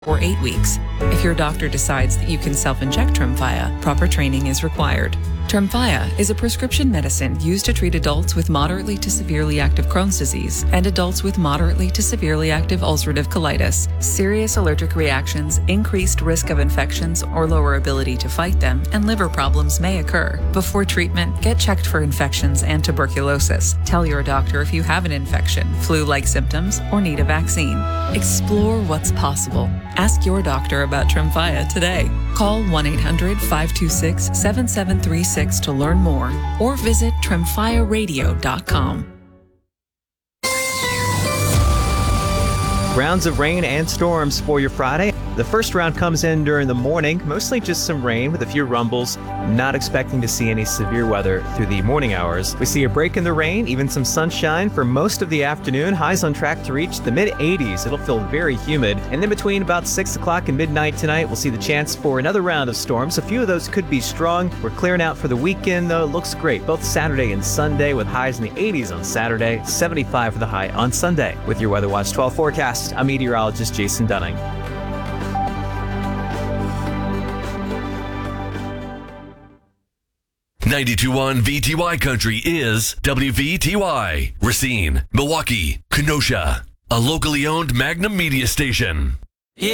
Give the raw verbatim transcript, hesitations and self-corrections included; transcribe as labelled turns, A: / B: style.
A: or eight weeks. If your doctor decides that you can self-inject Tremfya, proper training is required. Tremfya is a prescription medicine used to treat adults with moderately to severely active Crohn's disease and adults with moderately to severely active ulcerative colitis. Serious allergic reactions, increased risk of infections or lower ability to fight them, and liver problems may occur. Before treatment, get checked for infections and tuberculosis. Tell your doctor if you have an infection, flu-like symptoms, or need a vaccine. Explore what's possible. Ask your doctor about Tremfya today. Call one eight hundred, five two six, seven seven three six to learn more or visit tremfya radio dot com.
B: Rounds of rain and storms for your Friday. The first round comes in during the morning, mostly just some rain with a few rumbles. Not expecting to see any severe weather through the morning hours. We see a break in the rain, even some sunshine for most of the afternoon. Highs on track to reach the mid eighties. It'll feel very humid. And then between about six o'clock and midnight tonight, we'll see the chance for another round of storms. A few of those could be strong. We're clearing out for the weekend, though. It looks great both Saturday and Sunday with highs in the eighties on Saturday, seventy-five for the high on Sunday. With your Weather Watch twelve forecast, I'm meteorologist Jason Dunning.
C: ninety-two point one V T Y Country is W V T Y. Racine, Milwaukee, Kenosha. A locally owned Magnum media station.